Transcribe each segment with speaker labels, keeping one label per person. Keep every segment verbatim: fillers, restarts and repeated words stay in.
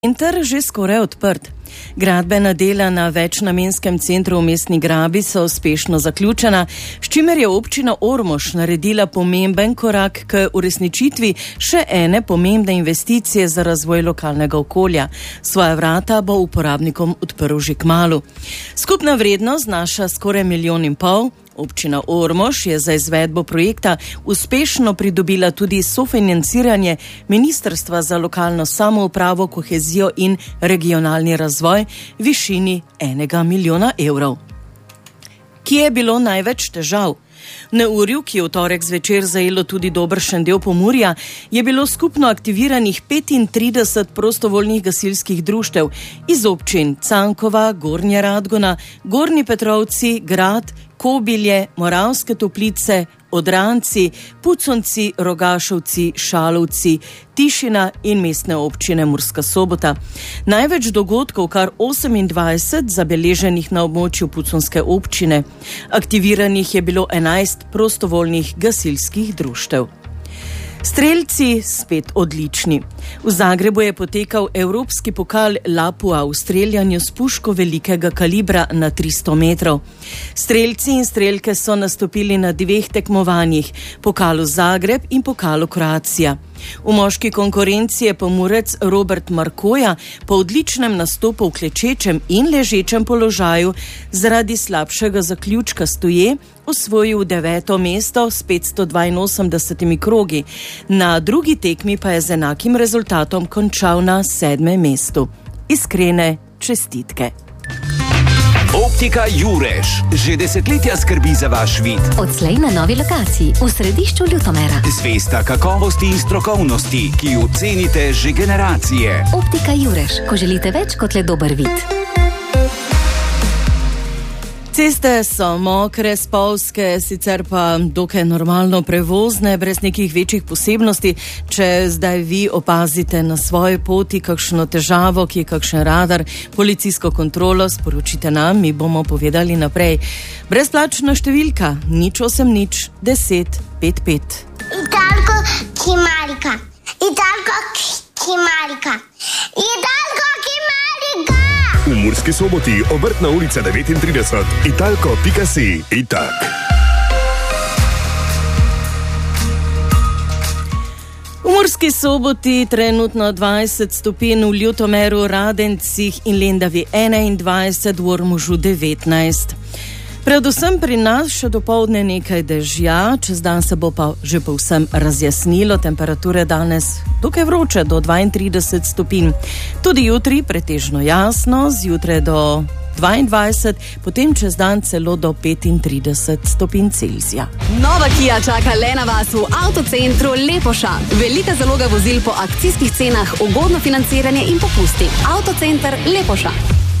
Speaker 1: Center že skoraj odprt. Gradbena dela na večnamenskem centru v Mestni Grabi so uspešno zaključena, s čimer je občina Ormož naredila pomemben korak k uresničitvi še ene pomembne investicije za razvoj lokalnega okolja. Svoja vrata bo uporabnikom odprl že kmalu. Skupna vrednost znaša skoraj milijon in pol. Občina Ormož je za izvedbo projekta uspešno pridobila tudi sofinanciranje Ministrstva za lokalno samoupravo, kohezijo in regionalni razvoj v višini enega milijona evrov. Kje je bilo največ težav? V neurju, ki je v torek zvečer zajelo tudi dobršen del Pomurja, je bilo skupno aktiviranih petintrideset prostovoljnih gasilskih društev iz občin Cankova, Gornja Radgona, Gornji Petrovci, Grad, Kobilje, Moravske Toplice, Odranci, Puconci, Rogašovci, Šalovci, Tišina in mestne občine Murska Sobota. Največ dogodkov, kar osemindvajset, zabeleženih na območju puconske občine. Aktiviranih je bilo enajst prostovoljnih gasilskih društev. Strelci spet odlični. V Zagrebu je potekal evropski pokal Lapua v streljanju s puško velikega kalibra na tristo metrov. Strelci in strelke so nastopili na dveh tekmovanjih, pokalu Zagreb in pokalu Kroacija. V moški konkurenci je Pomurec Robert Markoja po odličnem nastopu v klečečem in ležečem položaju zaradi slabšega zaključka stoje osvojil deveto mesto s petsto dvainosemdesetimi krogi. Na drugi tekmi pa je z enakim rezultatom končal na sedmem mestu. Iskrene čestitke.
Speaker 2: Optika Jurež že desetletja skrbi za vaš vid.
Speaker 3: Odslej na novi lokaciji v središču Ljutomera.
Speaker 2: Zvesta kakovosti in strokovnosti, ki jo cenite že generacije.
Speaker 3: Optika Jurež, ko želite več kot le dober vid.
Speaker 1: Ceste so mokre, spolzke, sicer pa dokaj normalno prevozne, brez nekih večjih posebnosti. Če zdaj vi opazite na svoji poti kakšno težavo, ki je kakšen radar, policijsko kontrolo, sporočite nam, mi bomo povedali naprej. Brezplačna številka nič osem nič deset pet pet.
Speaker 4: Italko Kimarika. Italko Kimarika. Italko Kimarika.
Speaker 5: V Murski Soboti, Obrtna ulica devetintrideset, italko pika si. Itak.
Speaker 1: V Murski Soboti trenutno dvajset stopinj, v Ljutomeru, Radencih in Lendavi enaindvajset, v Ormožu devetnajst. Predvsem pri nas še dopoldne nekaj dežja, čez dan se bo pa že povsem razjasnilo, temperature danes dokaj vroče do dvaintrideset stopinj. Tudi jutri pretežno jasno, zjutraj do dvaindvajset, potem čez dan celo do petintrideset stopinj Celzija.
Speaker 6: Nova Kia čaka le na vas v avtocentru Lepoša. Velika zaloga vozil po akcijskih cenah, ugodno financiranje in popusti. Avtocenter Lepoša.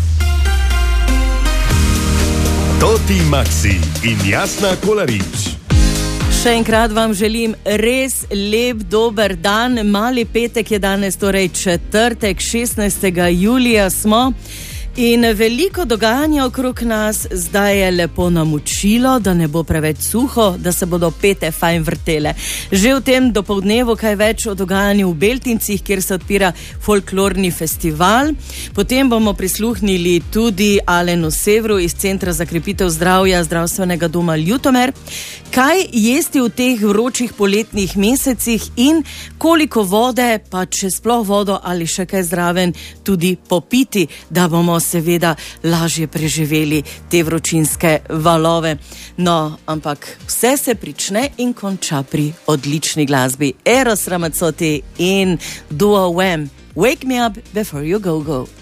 Speaker 5: Toti Maxi in Jasna Kolarič.
Speaker 1: Še enkrat vam želim res lep, dober dan. Mali petek je danes, torej četrtek, šestnajstega julija smo. In veliko dogajanja okrog nas, zdaj je lepo namočilo, da ne bo preveč suho, da se bodo pete fajn vrtele. Že v tem dopoldnevu kaj več o dogajanju v Beltincih, kjer se odpira folklorni festival. Potem bomo prisluhnili tudi Alenu Sevru iz Centra za krepitev zdravja Zdravstvenega doma Ljutomer. Kaj jesti v teh vročih poletnih mesecih in koliko vode, pa če sploh vodo ali še kaj zraven, tudi popiti, da bomo seveda lažje preživeli te vročinske valove. No, ampak vse se prične in konča pri odlični glasbi. Eros Ramazzotti in Duo Wham. Wake me up before you go go.